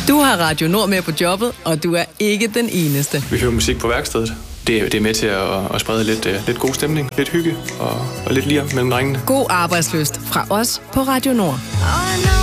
Du har Radio Nord med på jobbet, og du er ikke den eneste. Vi hører musik på værkstedet. Det er med til at sprede lidt god stemning, lidt hygge og lidt lir mellem drengene. God arbejdslyst fra os på Radio Nord.